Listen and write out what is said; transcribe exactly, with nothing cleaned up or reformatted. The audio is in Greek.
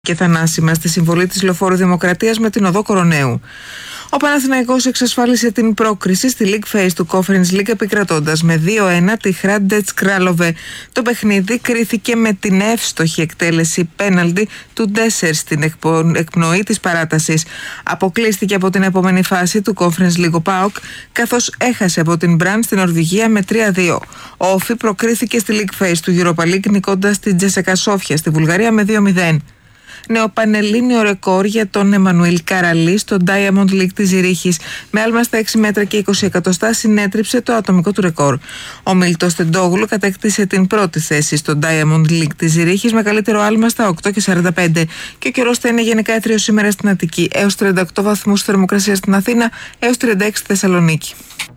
και θανάσιμα στη συμβολή της Λεωφόρου Δημοκρατίας με την οδό Κοροναίου. Ο Παναθηναϊκός εξασφάλισε την πρόκριση στη League Phase του Conference League επικρατώντας με δύο ένα τη Hrádec Králové. Το παιχνίδι κρίθηκε με την εύστοχη εκτέλεση πέναλτι του Ντέσσερ στην εκπνοή της παράτασης. Αποκλείστηκε από την επόμενη φάση του Conference League ο ΠΑΟΚ, καθώς έχασε από την Μπραντ στην Νορβηγία με τρία δύο. Ο Όφι προκρίθηκε στη League Phase του Europa League νικώντας την Τσέσσεκα Σόφια στη Βουλγαρία με δύο μηδέν. Νεοπανελλήνιο ρεκόρ για τον Εμμανουήλ Καραλή στο Diamond League της Ζηρίχης. Με άλμα στα έξι μέτρα και είκοσι εκατοστά συνέτριψε το ατομικό του ρεκόρ. Ο Μίλτος Τεντόγλου κατέκτησε την πρώτη θέση στο Diamond League της Ζηρίχης με καλύτερο άλμα στα οκτώ και σαράντα πέντε. Και ο καιρός θα είναι γενικά έτριος σήμερα στην Αττική, έως τριάντα οκτώ βαθμούς θερμοκρασία στην Αθήνα, έως τριάντα έξι στη Θεσσαλονίκη.